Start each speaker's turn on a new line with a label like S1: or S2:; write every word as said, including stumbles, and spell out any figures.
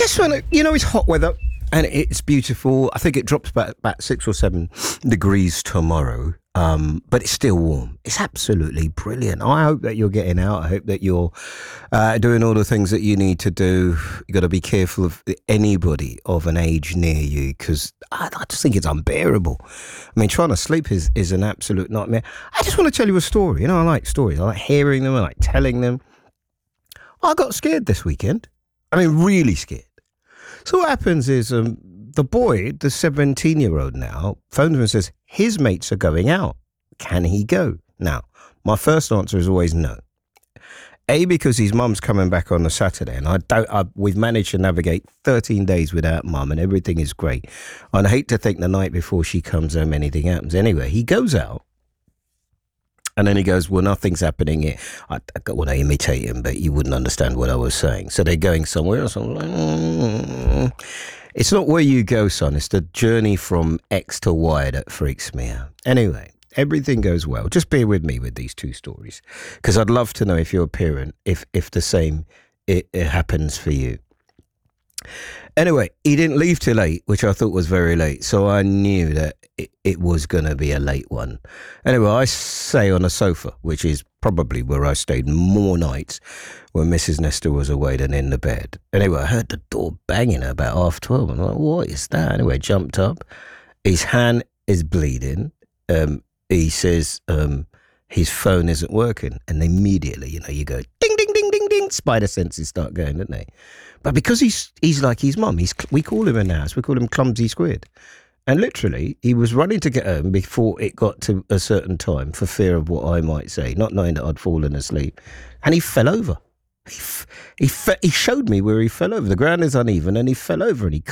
S1: just want to, you know, it's hot weather and it's beautiful. I think it drops about, about six or seven degrees tomorrow, um, but it's still warm. It's absolutely brilliant. I hope that you're getting out. I hope that you're uh, doing all the things that you need to do. You got to be careful of anybody of an age near you because I, I just think it's unbearable. I mean, trying to sleep is, is an absolute nightmare. I just want to tell you a story. You know, I like stories. I like hearing them. I like telling them. I got scared this weekend. I mean, really scared. So what happens is um, the boy, the seventeen-year-old now, phones me and says, his mates are going out. Can he go? Now, my first answer is always no. A, because his mum's coming back on a Saturday, and I don't. I, we've managed to navigate thirteen days without mum, and everything is great. And I hate to think the night before she comes home, anything happens. Anyway, he goes out. And then he goes, well, nothing's happening here. I, I don't want to imitate him, but you wouldn't understand what I was saying. So they're going somewhere else. I'm like, mm. It's not where you go, son. It's the journey from X to Y that freaks me out. Anyway, everything goes well. Just bear with me with these two stories, because I'd love to know if you're a parent, if if the same it, it happens for you. Anyway, he didn't leave till eight, which I thought was very late. So I knew that it, it was going to be a late one. Anyway, I stay on a sofa, which is probably where I stayed more nights when Missus Nestor was away than in the bed. Anyway, I heard the door banging at about half twelve. I'm like, what is that? Anyway, jumped up. His hand is bleeding. Um, he says um, his phone isn't working. And immediately, you know, you go, ding, ding, ding, ding, ding. Spider senses start going, don't they? But because he's he's like his mum, he's we call him in the house, we call him Clumsy Squid. And literally, he was running to get home before it got to a certain time for fear of what I might say, not knowing that I'd fallen asleep. And he fell over. He f- he, fe- he showed me where he fell over. The ground is uneven and he fell over and he